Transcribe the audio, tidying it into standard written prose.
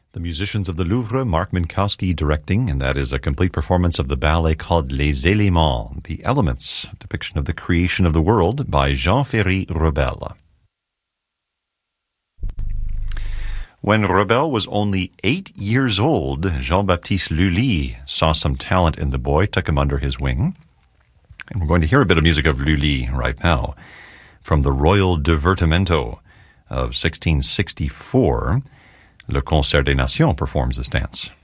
The musicians of the Louvre, Mark Minkowski directing, and that is a complete performance of the ballet called Les Éléments, The Elements, depiction of the creation of the world by Jean-Ferry Rebel. When Rebel was only 8 years old, Jean-Baptiste Lully saw some talent in the boy, took him under his wing. And we're going to hear a bit of music of Lully right now from the Royal Divertimento of 1664. Le Concert des Nations performs this dance.